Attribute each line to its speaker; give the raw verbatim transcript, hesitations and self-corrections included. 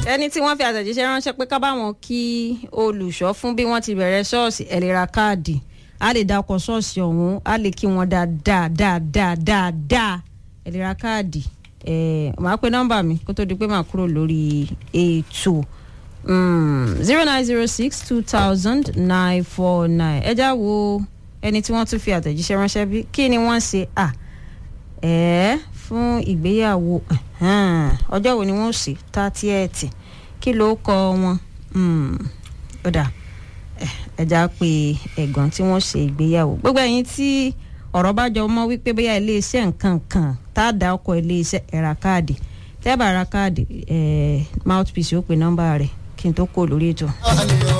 Speaker 1: ẹni tí wọ́n fi àtẹ̀jíṣẹ́ ránṣẹ́ pé ká bá wọn kí olùṣọ́ fún bí wọ́n ti bẹ̀rẹ̀ ṣọ́ọ̀ṣì ẹ lè ra káàdì a lè dákọ̀ ṣọ́ọ̀ṣì ọ̀hún a lè kí wọn dáadáa dáadáa dáadáa ẹ lè ra káàdì ẹ̀ máa pe nọ́mbà mi kó tó di pé màá kúrò lórí ètò zero nine zero six two thousand nine four nine ẹ já wo ẹni tí wọ́n tún fi àtẹ̀jíṣẹ́ ránṣẹ́ bí kí ni wọ́n ṣe à ẹ̀ fún ìgbéyàwó ọjọ́ wo ni wọ́n ṣe thirtieth kí ló kọ wọn ó dà ẹja pé ẹ̀gbọ́n tí wọ́n ṣe ìgbéyàwó gbogbo ẹ̀yin tí ọ̀rọ̀ bá jọ mọ́ wípé bóyá iléeṣẹ́ nǹkan kan tá a dá ọkọ̀ iléeṣẹ́ ẹ̀rà káàdì tẹ́ bá ra káàdì mouthpiece ó pe nọ́mbà rẹ̀ kí n tó kó lórí ètò.